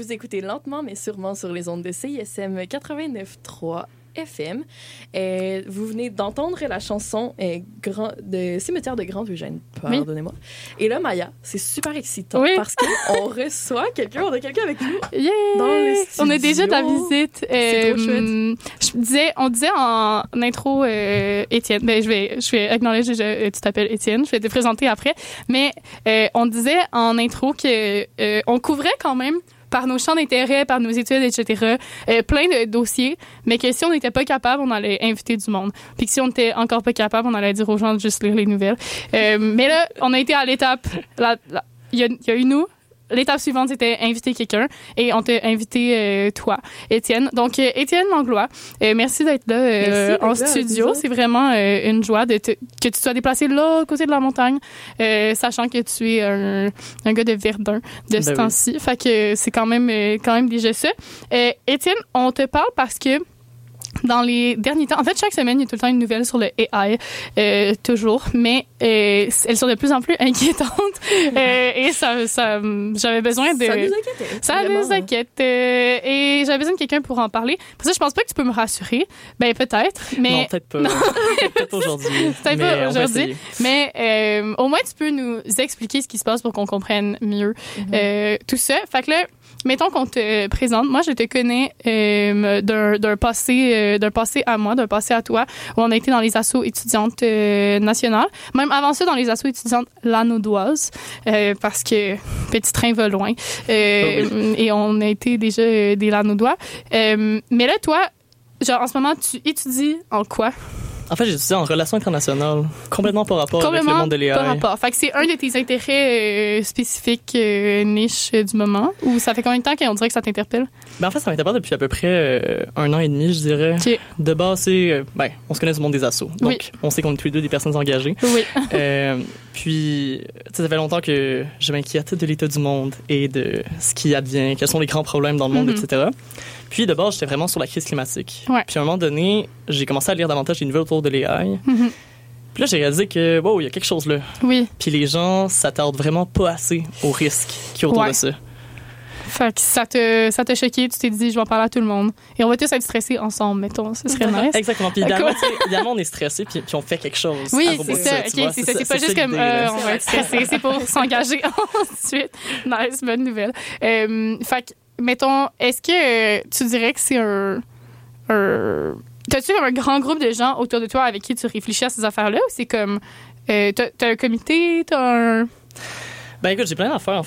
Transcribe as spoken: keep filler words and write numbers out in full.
Vous écoutez lentement mais sûrement sur les ondes de C I S M quatre-vingt-neuf trois F M. Et vous venez d'entendre la chanson euh, grand, de Cimetière de Grande-Eugène. Pardonnez-moi. Oui. Et là, Maya, c'est super excitant oui. parce qu'on reçoit quelqu'un, on a quelqu'un avec nous yeah. dans le studio. On a déjà ta visite. C'est euh, trop chouette. Je disais, on disait en intro, euh, Étienne, ben, je vais, je vais acknowledge déjà, tu t'appelles Étienne, je vais te présenter après, mais euh, on disait en intro que euh, on couvrait quand même par nos champs d'intérêt, par nos études, et cetera, euh, plein de dossiers, mais que si on n'était pas capable, on allait inviter du monde. Puis que si on n'était encore pas capable, on allait dire aux gens de juste lire les nouvelles. Euh, mais là, on a été à l'étape... Il y, y a eu nous. L'étape suivante, c'était inviter quelqu'un et on t'a invité euh, toi, Étienne. Donc, euh, Étienne Langlois, euh, merci d'être là euh, merci, en là, studio. C'est vraiment euh, une joie de te, que tu sois déplacé là, au côté de la montagne, euh, sachant que tu es un, un gars de Verdun de ben ce oui. temps-ci. Fait que c'est quand même, euh, quand même déjà ça. Euh, Étienne, on te parle parce que dans les derniers temps, en fait, chaque semaine, il y a tout le temps une nouvelle sur le A I, euh, toujours, mais euh, elles sont de plus en plus inquiétantes. euh, et ça, ça, j'avais besoin de... Ça nous inquiète. Ça nous inquiète. Euh, et j'avais besoin de quelqu'un pour en parler. Pour ça, je pense pas que tu peux me rassurer. Ben, peut-être, mais... Non, peut-être pas. peut-être pas aujourd'hui. Peut-être pas aujourd'hui. Mais euh, au moins, tu peux nous expliquer ce qui se passe pour qu'on comprenne mieux mm-hmm. euh, tout ça. Fait que là, mettons qu'on te présente. Moi, je te connais euh, d'un, d'un passé, euh, d'un passé à moi, d'un passé à toi, où on a été dans les assos étudiantes euh, nationales. Même avant ça, dans les assos étudiantes lanaudoises, euh, parce que petit train va loin. Euh, oh oui. Et on a été déjà euh, des lanaudois. Euh, mais là, toi, genre, en ce moment, tu étudies en quoi? En fait, j'ai étudié en relations internationales, complètement par rapport complètement avec le monde de l'A I. Par rapport. Fait que c'est un de tes intérêts euh, spécifiques, euh, niche euh, du moment, ou ça fait combien de temps qu'on dirait que ça t'interpelle? Ben en fait, ça m'interpelle depuis à peu près euh, un an et demi, je dirais. Okay. De base, c'est, euh, ben, on se connaît du monde des assos. Donc, oui. on sait qu'on est tous les deux des personnes engagées. Oui. euh, puis, tu sais, ça fait longtemps que je m'inquiète de l'état du monde et de ce qui advient, quels sont les grands problèmes dans le monde, mm-hmm. et cetera. Puis, de base, j'étais vraiment sur la crise climatique. Ouais. Puis, à un moment donné, j'ai commencé à lire davantage des nouvelles autour de l'A I. Mm-hmm. Puis là, j'ai réalisé que, wow, il y a quelque chose là. Oui. Puis les gens s'attardent vraiment pas assez aux risques qui autour ouais. de ça. Fait que ça te, ça t'a choqué, tu t'es dit, je vais en parler à tout le monde. Et on va tous être stressés ensemble, mettons. Ce serait nice. Exactement. Puis idéalement, idéalement, on est stressé, puis, puis on fait quelque chose. Oui, c'est ça. ça. OK, c'est, c'est ça. C'est pas juste comme, euh, on va être stressé. C'est pour s'engager ensuite. Nice, bonne nouvelle. Euh, fait que, mettons, est-ce que euh, tu dirais que c'est un... un t'as-tu comme un grand groupe de gens autour de toi avec qui tu réfléchis à ces affaires-là, ou c'est comme... Euh, t'as, t'as un comité, t'as un... Ben écoute, j'ai plein d'affaires.